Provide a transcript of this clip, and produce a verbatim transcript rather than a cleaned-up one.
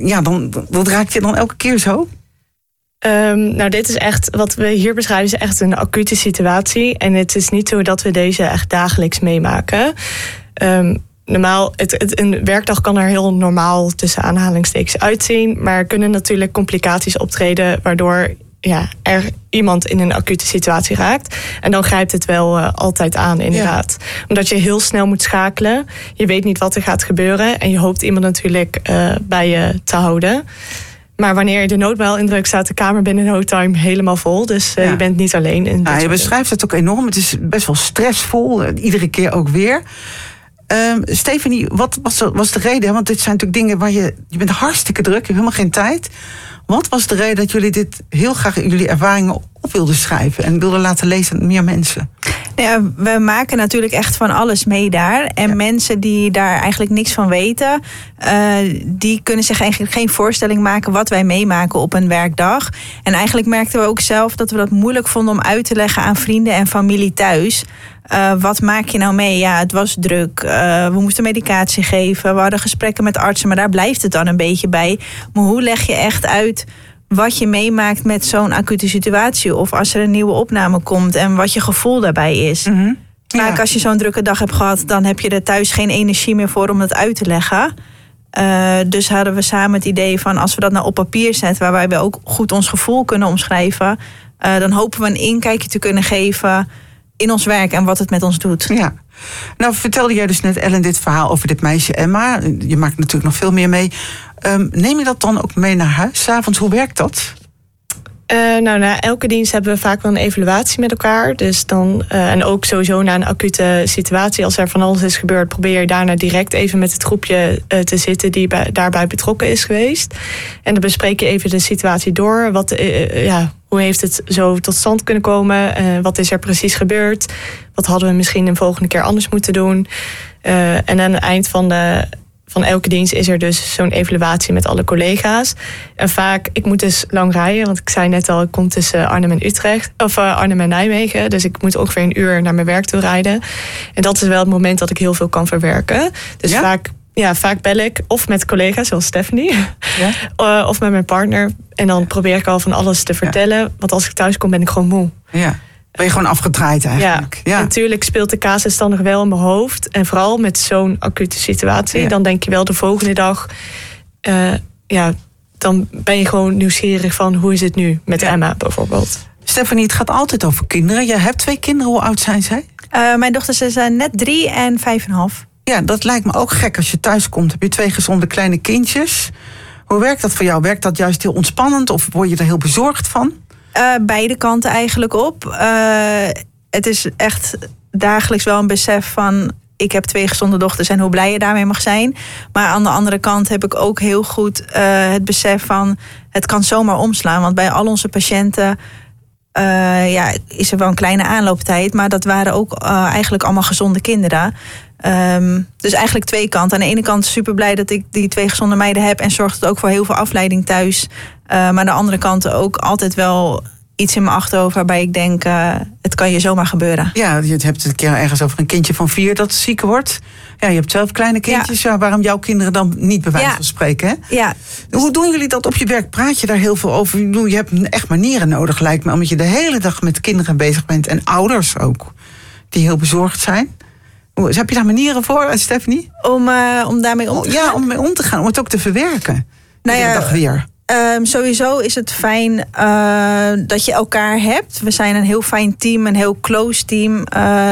ja, dan, dat raakt je dan elke keer zo? Um, nou, dit is echt, wat we hier beschrijven, is echt een acute situatie. En het is niet zo dat we deze echt dagelijks meemaken. Um, normaal, het, het, een werkdag kan er heel normaal tussen aanhalingstekens uitzien. Maar er kunnen natuurlijk complicaties optreden, waardoor ja, er iemand in een acute situatie raakt. En dan grijpt het wel uh, altijd aan, inderdaad. Ja. Omdat je heel snel moet schakelen. Je weet niet wat er gaat gebeuren. En je hoopt iemand natuurlijk uh, bij je te houden. Maar wanneer je de noodbel indrukt, staat de kamer binnen no time helemaal vol. Dus uh, ja. je bent niet alleen. In ja, je beschrijft het ook enorm. Het is best wel stressvol. Uh, iedere keer ook weer. Uh, Stephanie, wat was, was de reden? Want dit zijn natuurlijk dingen waar je... Je bent hartstikke druk, je hebt helemaal geen tijd. Wat was de reden dat jullie dit heel graag... jullie ervaringen op wilden schrijven... en wilden laten lezen aan meer mensen? Ja, we maken natuurlijk echt van alles mee daar. En ja. mensen die daar eigenlijk niks van weten... Uh, die kunnen zich eigenlijk geen voorstelling maken... wat wij meemaken op een werkdag. En eigenlijk merkten we ook zelf dat we dat moeilijk vonden... om uit te leggen aan vrienden en familie thuis... Uh, wat maak je nou mee? Ja, het was druk. Uh, we moesten medicatie geven. We hadden gesprekken met artsen, maar daar blijft het dan een beetje bij. Maar hoe leg je echt uit wat je meemaakt met zo'n acute situatie? Of als er een nieuwe opname komt en wat je gevoel daarbij is. Mm-hmm. Ja. Vaak als je zo'n drukke dag hebt gehad, dan heb je er thuis geen energie meer voor om het uit te leggen. Uh, dus hadden we samen het idee van als we dat nou op papier zetten, waarbij we ook goed ons gevoel kunnen omschrijven, uh, dan hopen we een inkijkje te kunnen geven in ons werk en wat het met ons doet. Ja. Nou vertelde jij dus net, Ellen, dit verhaal over dit meisje Emma. Je maakt natuurlijk nog veel meer mee. Um, neem je dat dan ook mee naar huis 's avonds? Hoe werkt dat? Uh, nou, na elke dienst hebben we vaak wel een evaluatie met elkaar. Dus dan, uh, en ook sowieso na een acute situatie, als er van alles is gebeurd, probeer je daarna direct even met het groepje uh, te zitten die bij, daarbij betrokken is geweest. En dan bespreek je even de situatie door. Wat, uh, ja, hoe heeft het zo tot stand kunnen komen? Uh, wat is er precies gebeurd? Wat hadden we misschien een volgende keer anders moeten doen? Uh, en aan het eind van de Van elke dienst is er dus zo'n evaluatie met alle collega's. En vaak, ik moet dus lang rijden, want ik zei net al, ik kom tussen Arnhem en Utrecht, of uh, Arnhem en Nijmegen. Dus ik moet ongeveer een uur naar mijn werk toe rijden. En dat is wel het moment dat ik heel veel kan verwerken. Dus ja? vaak, ja, vaak bel ik of met collega's, zoals Stephanie, ja? uh, of met mijn partner. En dan probeer ik al van alles te vertellen. Ja. Want als ik thuis kom, ben ik gewoon moe. Ja. Ben je gewoon afgedraaid eigenlijk. Ja, ja. Natuurlijk speelt de casus dan nog wel in mijn hoofd. En vooral met zo'n acute situatie. Ja. Dan denk je wel de volgende dag... Uh, ja, dan ben je gewoon nieuwsgierig van hoe is het nu met ja. Emma bijvoorbeeld. Stephanie, het gaat altijd over kinderen. Je hebt twee kinderen. Hoe oud zijn zij? Uh, mijn dochters zijn net drie en vijf en half. Ja, dat lijkt me ook gek. Als je thuis komt, heb je twee gezonde kleine kindjes. Hoe werkt dat voor jou? Werkt dat juist heel ontspannend? Of word je er heel bezorgd van? Uh, beide kanten eigenlijk op. Uh, het is echt dagelijks wel een besef van... ik heb twee gezonde dochters en hoe blij je daarmee mag zijn. Maar aan de andere kant heb ik ook heel goed uh, het besef van... het kan zomaar omslaan. Want bij al onze patiënten uh, ja, is er wel een kleine aanlooptijd... maar dat waren ook uh, eigenlijk allemaal gezonde kinderen... Um, dus eigenlijk twee kanten. Aan de ene kant super blij dat ik die twee gezonde meiden heb... en zorgt het ook voor heel veel afleiding thuis. Uh, maar aan de andere kant ook altijd wel iets in mijn achterhoofd... waarbij ik denk, uh, het kan je zomaar gebeuren. Ja, je hebt het een keer ergens over een kindje van vier dat ziek wordt. Ja, je hebt zelf kleine kindjes. Ja. Ja, waarom jouw kinderen dan niet bij wijze ja. van spreken? Hè? Ja. Hoe doen jullie dat op je werk? Praat je daar heel veel over? Je hebt echt manieren nodig, lijkt me... omdat je de hele dag met kinderen bezig bent. En ouders ook, die heel bezorgd zijn. Heb je daar manieren voor, Stephanie? Om, uh, om daarmee om te oh, gaan? Ja, om mee om te gaan, om het ook te verwerken. Nou ja, de dag weer. Um, sowieso is het fijn uh, dat je elkaar hebt. We zijn een heel fijn team, een heel close team. Uh,